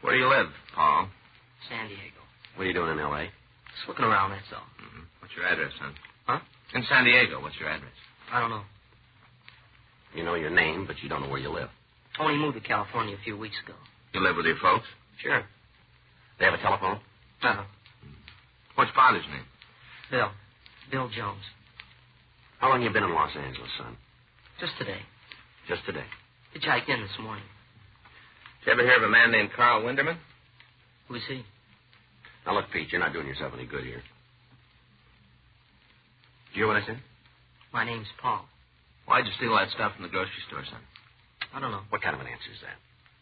Where do you live, Paul? San Diego. What are you doing in L.A.? Just looking around, that's all. Mm-hmm. What's your address, son? Huh? In San Diego, what's your address? I don't know. You know your name, but you don't know where you live. Only moved to California a few weeks ago. You live with your folks? Sure. They have a telephone? No. What's father's name? Bill. Bill Jones. How long you been in Los Angeles, son? Just today. Just today. Hitchhiked in this morning. Did you ever hear of a man named Carl Winderman? Who is he? Now, look, Pete, you're not doing yourself any good here. Did you hear what I said? My name's Paul. Why'd you steal that stuff from the grocery store, son? I don't know. What kind of an answer is that?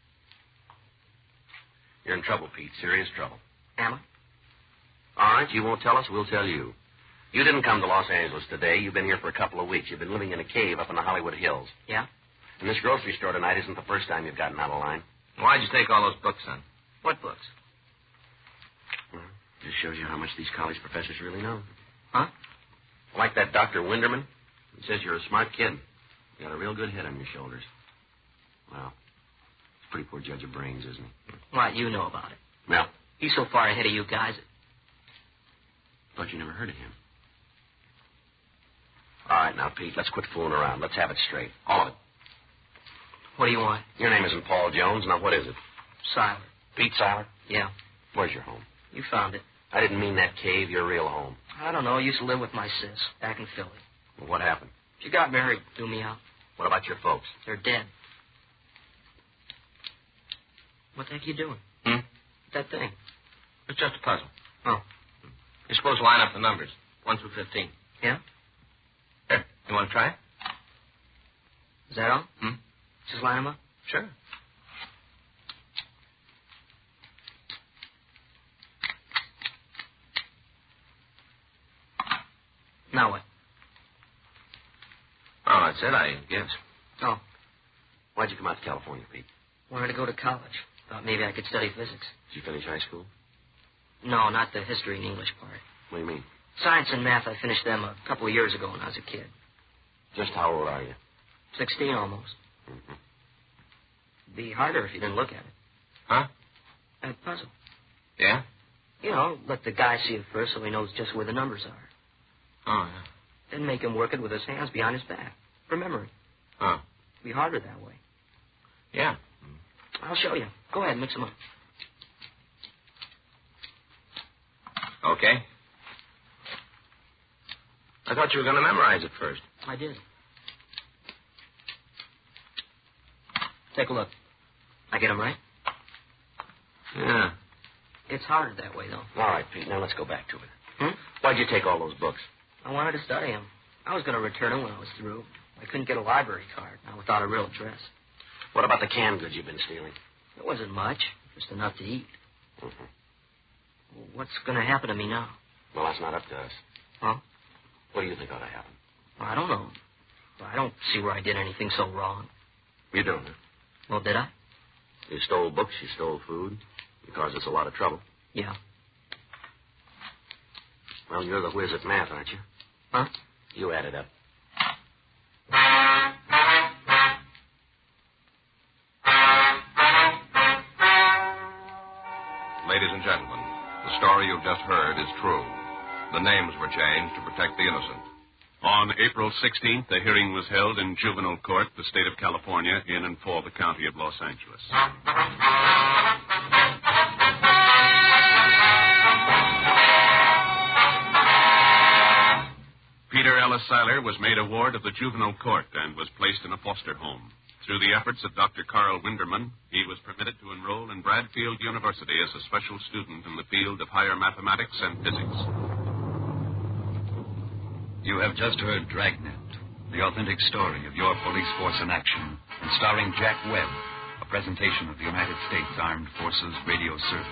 You're in trouble, Pete. Serious trouble. Am I? All right, you won't tell us, we'll tell you. You didn't come to Los Angeles today. You've been here for a couple of weeks. You've been living in a cave up in the Hollywood Hills. Yeah? And this grocery store tonight isn't the first time you've gotten out of line. Why'd you take all those books, son? What books? Well, just shows you how much these college professors really know. Huh? Like that Dr. Winderman. He says you're a smart kid. You got a real good head on your shoulders. Well, he's a pretty poor judge of brains, isn't he? What, you know about it? Well, He's so far ahead of you guys. thought you never heard of him. All right, now, Pete, let's quit fooling around. Let's have it straight. All of it. What do you want? Your name isn't Paul Jones. Now, what is it? Siler. Pete Siler? Yeah. Where's your home? You found it. I didn't mean that cave, your real home. I don't know. I used to live with my sis back in Philly. Well, what happened? She got married. Threw me out. What about your folks? They're dead. What the heck are you doing? That thing. It's just a puzzle. Oh. You're supposed to line up the numbers, 1 through 15. Yeah? Here, you want to try it? Is that all? Just line them up? Sure. Now what? Oh, that's it, I guess. Oh. Why'd you come out to California, Pete? Wanted to go to college. Thought maybe I could study physics. Did you finish high school? No, not the history and English part. What do you mean? Science and math, I finished them a couple of years ago when I was a kid. Just how old are you? 16 almost. Mm-hmm. It'd be harder if you didn't look at it. Huh? That puzzle. Yeah? You know, let the guy see it first so he knows just where the numbers are. Oh, yeah. Then make him work it with his hands behind his back. For memory. Huh. It'd be harder that way. Yeah. I'll show you. Go ahead, mix them up. Okay. I thought you were going to memorize it first. I did. Take a look. I get them right? Yeah. It's harder that way, though. All right, Pete, now let's go back to it. Hmm? Why'd you take all those books? I wanted to study them. I was going to return them when I was through. I couldn't get a library card, not without a real address. What about the canned goods you've been stealing? It wasn't much, just enough to eat. Mm-hmm. Well, what's going to happen to me now? Well, that's not up to us. Huh? What do you think ought to happen? Well, I don't know. I don't see where I did anything so wrong. You don't, huh? Well, did I? You stole books, you stole food. You caused us a lot of trouble. Yeah. Well, you're the whiz at math, aren't you? Huh? You add it up. Ladies and gentlemen, the story you've just heard is true. The names were changed to protect the innocent. On April 16th, a hearing was held in juvenile court, the state of California, in and for the county of Los Angeles. Peter Ellis Siler was made a ward of the juvenile court and was placed in a foster home. Through the efforts of Dr. Carl Winderman, he was permitted to enroll in Bradfield University as a special student in the field of higher mathematics and physics. You have just heard Dragnet, the authentic story of your police force in action, and starring Jack Webb, a presentation of the United States Armed Forces Radio Service.